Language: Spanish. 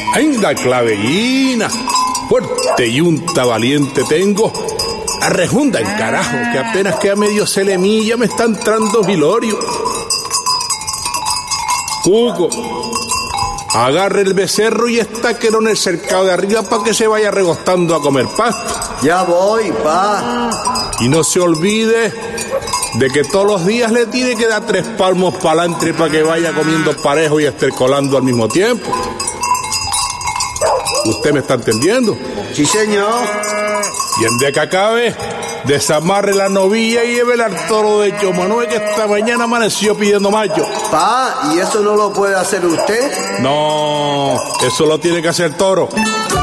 Venga, clavellina. Fuerte yunta valiente tengo. Arrejunda el carajo, que apenas queda medio celemilla me está entrando Hilorio. Cuco, agarre el becerro y estáquelo en el cercado de arriba para que se vaya regostando a comer pasto. Ya voy, pa. Y no se olvide de que todos los días le tiene que dar 3 palmos para adelante para que vaya comiendo parejo y estercolando al mismo tiempo. ¿Usted me está entendiendo? Sí, señor. Y en de que acabe, desamarre la novilla y llévela al toro de Chomanué, que esta mañana amaneció pidiendo macho. Pa, ¿y eso no lo puede hacer usted? No, eso lo tiene que hacer el toro.